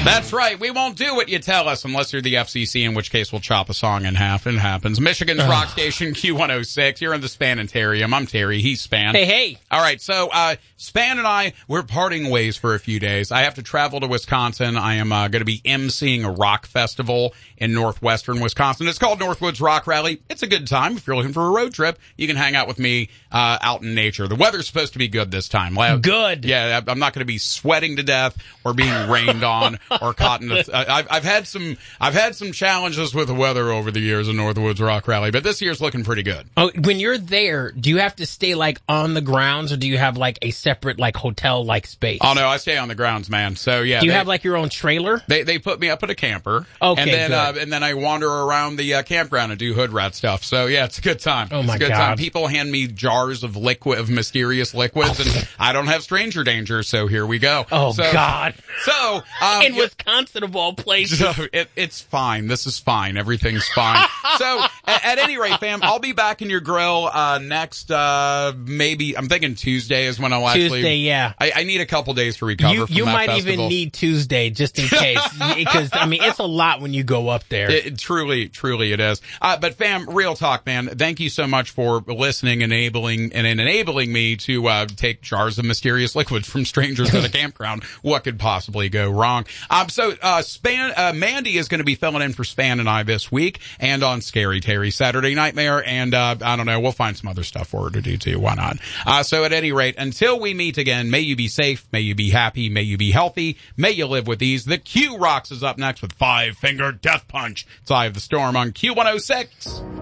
That's right. We won't do what you tell us unless you're the FCC, in which case we'll chop a song in half. It happens. Michigan's rock station, Q106. You're in the Spanetarium. I'm Terry. He's Span. Hey. All right. So, Span and I, we're parting ways for a few days. I have to travel to Wisconsin. I am going to be emceeing a rock festival in northwestern Wisconsin. It's called Northwoods Rock Rally. It's a good time. If you're looking for a road trip, you can hang out with me out in nature. The weather's supposed to be good this time. Good. Yeah, I'm not going to be sweating to death or being rained on or caught in I've had some challenges with the weather over the years in Northwoods Rock Rally, but this year's looking pretty good. Oh, when you're there, do you have to stay like on the grounds, or do you have like a separate like hotel like space? Oh no, I stay on the grounds, man. So yeah. Do you have like your own trailer? They put me up at a camper. Okay, and then I wander around the campground and do hood rat stuff. So yeah, it's a good time. Oh my it's a good God. time. People hand me jars of mysterious liquids, and I don't have stranger danger. So here we go. Oh God. So in Wisconsin of all places. So it's fine. This is fine. Everything's fine. So at any rate, fam, I'll be back in your grill next maybe I'm thinking Tuesday is when I'll actually Tuesday, yeah. I need a couple days to recover from you that might festival. even need Tuesday just in case, because I mean it's a lot when you go up there. It truly it is. But fam, real talk, man. Thank you so much for listening, enabling me to take jars of mysterious liquids from strangers at a campground. What could possibly go wrong? So Mandy is going to be filling in for Span and I this week, and on Scary Terry Saturday Nightmare, and I don't know, we'll find some other stuff for her to do too. Why not? So at any rate, until we meet again, may you be safe, may you be happy, may you be healthy, may you live with ease. The Q Rocks is up next with Five Finger Death Punch. It's Eye of the Storm on Q106.